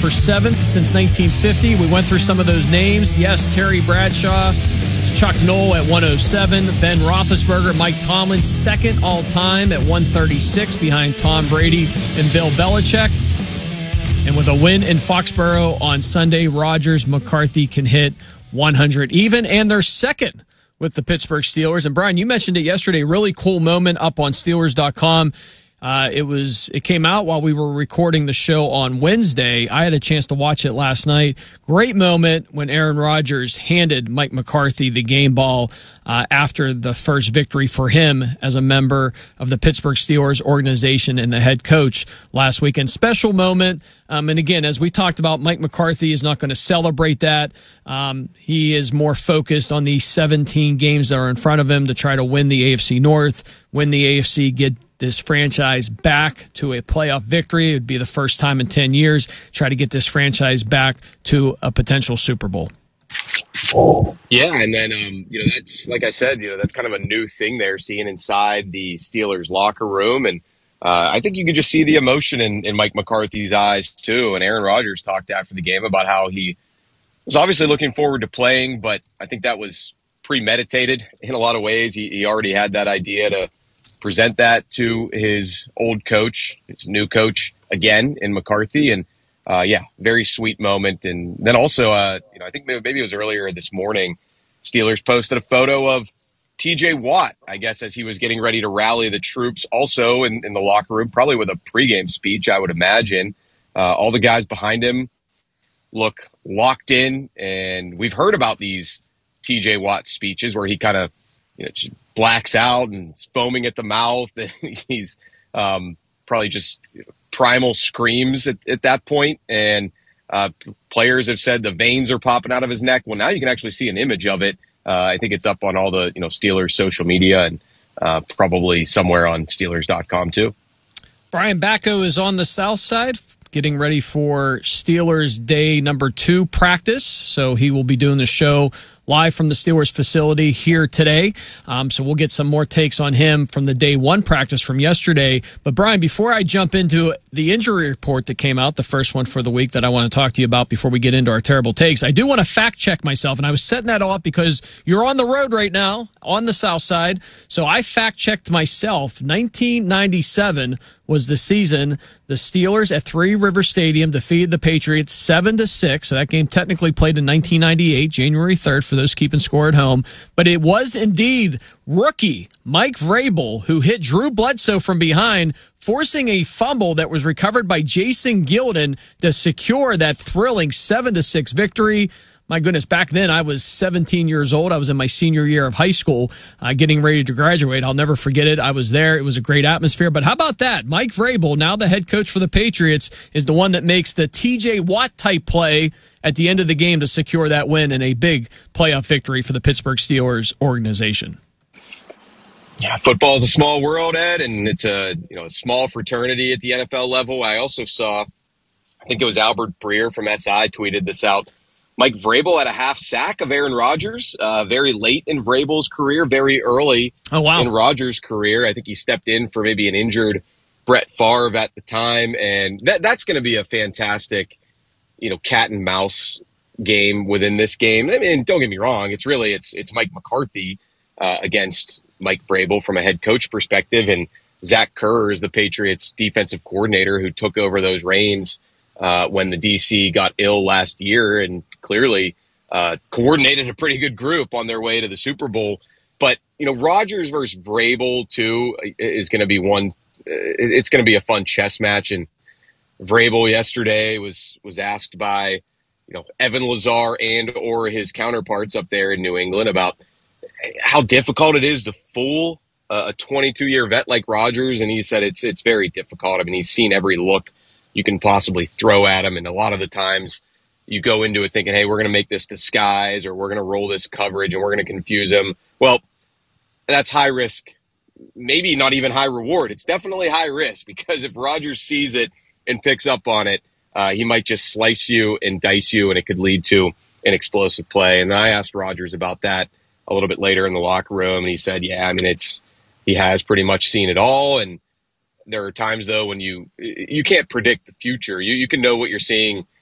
for 7th since 1950. We went through some of those names. Yes, Terry Bradshaw, Chuck Noll at 107, Ben Roethlisberger, Mike Tomlin, second all-time at 136 behind Tom Brady and Bill Belichick. And with a win in Foxborough on Sunday, Rodgers, McCarthy can hit 100 even, and they're second with the Pittsburgh Steelers. And Brian, you mentioned it yesterday, really cool moment up on Steelers.com. It came out while we were recording the show on Wednesday. I had a chance to watch it last night. Great moment when Aaron Rodgers handed Mike McCarthy the game ball after the first victory for him as a member of the Pittsburgh Steelers organization and the head coach last weekend. Special moment. And again, as we talked about, Mike McCarthy is not going to celebrate that. He is more focused on the 17 games that are in front of him to try to win the AFC North, win the AFC, get this franchise back to a playoff victory. It would be the first time in 10 years. Try to get this franchise back to a potential Super Bowl. Yeah, and then, that's, like I said, that's kind of a new thing there, seeing inside the Steelers locker room. And I think you could just see the emotion in Mike McCarthy's eyes, too. And Aaron Rodgers talked after the game about how he was obviously looking forward to playing, but I think that was premeditated in a lot of ways. He already had that idea to present that to his old coach, his new coach again in McCarthy. And very sweet moment. And then also, I think maybe it was earlier this morning, Steelers posted a photo of TJ Watt, I guess, as he was getting ready to rally the troops also in the locker room, probably with a pregame speech, I would imagine. All the guys behind him look locked in. And we've heard about these TJ Watt speeches where he kind of, just blacks out and is foaming at the mouth. He's probably just primal screams at that point. And players have said the veins are popping out of his neck. Well, now you can actually see an image of it. I think it's up on all the Steelers social media and probably somewhere on Steelers.com too. Brian Bacco is on the south side getting ready for Steelers Day number 2 practice. So he will be doing the show live from the Steelers facility here today. So we'll get some more takes on him from the day 1 practice from yesterday. But Brian, before I jump into the injury report that came out, the first one for the week that I want to talk to you about before we get into our terrible takes, I do want to fact check myself. And I was setting that off because you're on the road right now on the south side. So I fact checked myself. 1997 was the season the Steelers at Three River Stadium defeated the Patriots 7-6. So that game technically played in 1998, January 3rd, for those keeping score at home. But it was indeed rookie Mike Vrabel who hit Drew Bledsoe from behind, forcing a fumble that was recovered by Jason Gilden to secure that thrilling 7-6 victory. My goodness, back then I was 17 years old. I was in my senior year of high school, getting ready to graduate. I'll never forget it. I was there. It was a great atmosphere. But how about that? Mike Vrabel, now the head coach for the Patriots, is the one that makes the TJ Watt type play at the end of the game to secure that win and a big playoff victory for the Pittsburgh Steelers organization. Yeah, football is a small world, Ed, and it's a small fraternity at the NFL level. I also saw, I think it was Albert Breer from SI tweeted this out. Mike Vrabel had a half sack of Aaron Rodgers very late in Vrabel's career, very early in Rodgers' career. I think he stepped in for maybe an injured Brett Favre at the time, and that's going to be a fantastic, cat and mouse game within this game. I mean, don't get me wrong; it's Mike McCarthy against Mike Vrabel from a head coach perspective, and Zach Kerr is the Patriots defensive coordinator who took over those reins when the DC got ill last year and clearly coordinated a pretty good group on their way to the Super Bowl. But, Rodgers versus Vrabel, too, is going to be it's going to be a fun chess match. And Vrabel yesterday was asked by, Evan Lazar and or his counterparts up there in New England about how difficult it is to fool a 22-year vet like Rodgers. And he said it's very difficult. I mean, he's seen every look you can possibly throw at him. And a lot of the times you go into it thinking, hey, we're going to make this disguise or we're going to roll this coverage and we're going to confuse him. Well, that's high risk, maybe not even high reward. It's definitely high risk because if Rodgers sees it and picks up on it, he might just slice you and dice you and it could lead to an explosive play. And I asked Rodgers about that a little bit later in the locker room. And he said, yeah, I mean, he has pretty much seen it all. And there are times, though, when you can't predict the future. You can know what you're seeing